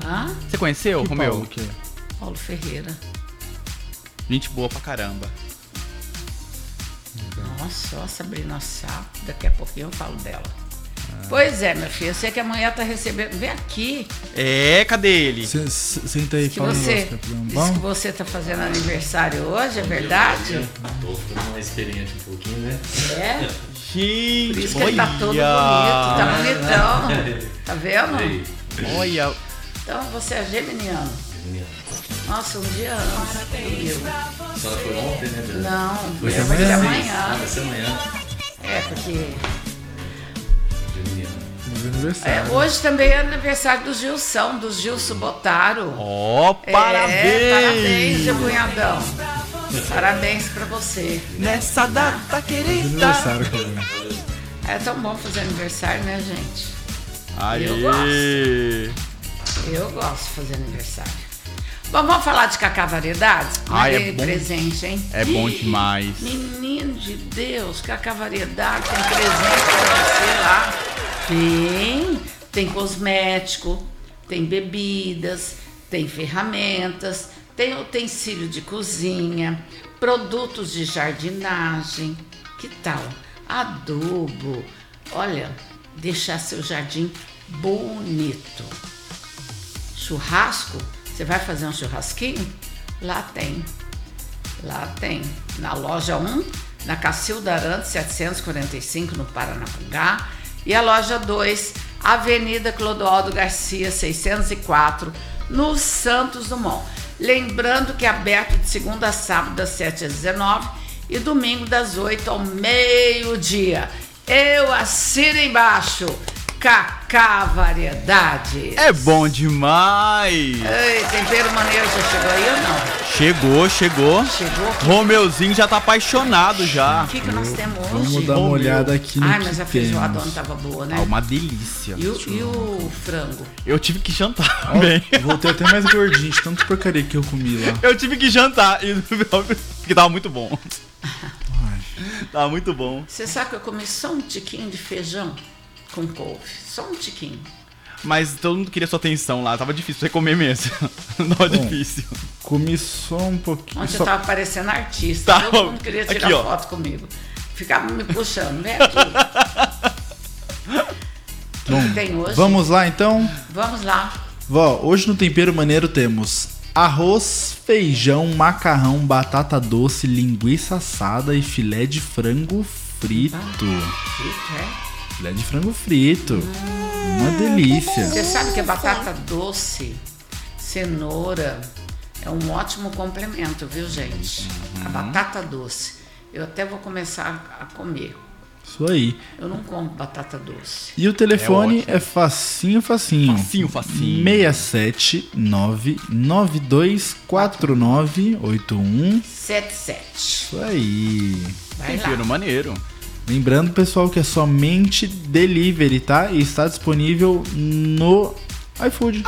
Hã? Você conheceu, Romeu? Paulo, que é? Paulo Ferreira. Gente boa pra caramba. Nossa, ó, Sabrina Sato. Daqui a pouquinho eu falo dela. Pois é, meu filho. Eu sei que amanhã tá recebendo. Vem aqui. Cadê ele? Senta aí, Que fala um você, negócio, capitão. diz Bom? que você tá fazendo aniversário hoje, é verdade? Tô ficando mais experiente um pouquinho, né? É? Gente, Por isso que ele tá todo bonito, tá bonitão. Tá vendo? Olha. Então você é geminiano. Nossa, um dia antes do meu. A senhora foi ontem, né, Adriana? Não, Hoje vai ser amanhã. amanhã. Vai ser amanhã. É, porque Geminiano. Aniversário. hoje também é aniversário do Gilson Botaro. Ó, parabéns! Parabéns, seu cunhadão. Parabéns pra você. Nessa data querida. Aniversário, cara. É tão bom fazer aniversário, né, gente? Aê! Eu gosto de fazer aniversário. Bom, vamos falar de Cacá Variedades? Ai, é Mandei bom. presente, hein? É bom demais. Menino de Deus, Cacá Variedade tem presente pra você lá. Tem cosmético, tem bebidas, tem ferramentas, tem utensílio de cozinha, produtos de jardinagem. Que tal? Adubo. Olha, deixar seu jardim bonito. Churrasco, você vai fazer um churrasquinho? Lá tem. Na loja 1, na Cacilda Arantes 745, no Paranapungá. E a loja 2, Avenida Clodoaldo Garcia 604, no Santos Dumont. Lembrando que é aberto de segunda a sábado, das 7 às 19 e domingo, das 8 ao meio-dia. Eu assino embaixo. Cacá Variedades. É bom demais. Ei, tempero maneiro já chegou aí ou não? Chegou. Chegou? Romeuzinho já tá apaixonado já. O que nós temos hoje? Vamos dar uma olhada aqui no Ai, que mas a feijoada temos. não tava boa, né? Ah, uma delícia. E o frango? Eu tive que jantar Ó, também. voltei até mais gordinho de tanto porcaria que eu comi lá. Eu tive que jantar, porque tava muito bom. Tava muito bom. Você sabe que eu comi só um tiquinho de feijão com couve. Só um tiquinho. Mas todo mundo queria sua atenção lá, tava difícil você comer mesmo. Tava Bom, difícil. Comi só um pouquinho. Ontem Só... eu tava parecendo artista. Tá, Todo mundo queria tirar aqui, ó. foto comigo. Ficava me puxando. Vem aqui. O que Bom, tem hoje? vamos lá então? Vamos lá. Vó, hoje no Tempero Maneiro temos arroz, feijão, macarrão, batata doce, linguiça assada e filé de frango frito. Frito, é? Filé de frango frito. Uma delícia. Você sabe que a batata doce, cenoura, é um ótimo complemento, viu, gente? A batata doce. Eu até vou começar a comer. Isso aí. Eu não como batata doce. E o telefone ótimo. é facinho. Facinho. 67-99249-81. 77. Isso aí. Vai lá. Tempero maneiro. Lembrando, pessoal, que é somente delivery, tá? E está disponível no iFood.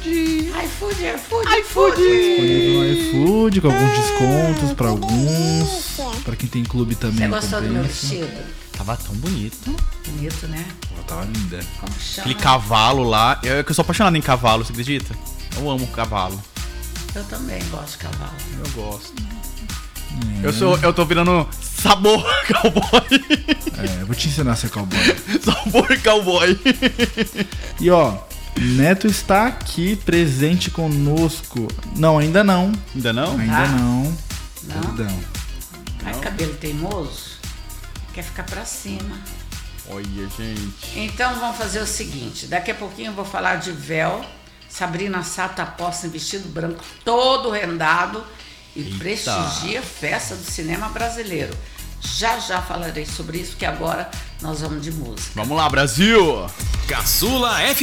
iFood. Disponível no iFood, com alguns descontos para alguns. Para quem tem clube também. Você gostou do meu compensa. vestido? Tava tão bonito. Bonito, né? Pô, tava linda. Como chama? Aquele cavalo lá. Eu sou apaixonado em cavalo, você acredita? Eu amo cavalo. Eu também gosto de cavalo. Eu gosto. Eu tô virando sabor cowboy. É, eu vou te ensinar a ser cowboy. Sabor cowboy. E ó, Neto está aqui presente conosco. Não, ainda não. Ainda não? Ainda Ah. não. Não? Perdão. Ai, cabelo teimoso. Quer ficar pra cima. Olha, gente. Então vamos fazer o seguinte. Daqui a pouquinho eu vou falar de véu. Sabrina Sato aposta em vestido branco todo rendado e Eita. prestigia a festa do cinema brasileiro. Já falarei sobre isso, que agora nós vamos de música. Vamos lá, Brasil! Caçula